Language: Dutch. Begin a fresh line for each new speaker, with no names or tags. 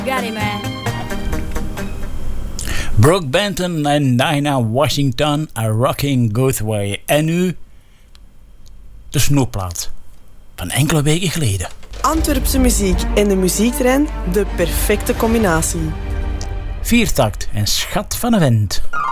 Got him, man.
Brooke Benton en Dinah Washington, A Rocking Good Way. En nu de snoepplaat van enkele weken geleden.
Antwerpse muziek en de muziektrein, de perfecte combinatie.
Viertakt en schat van een vent.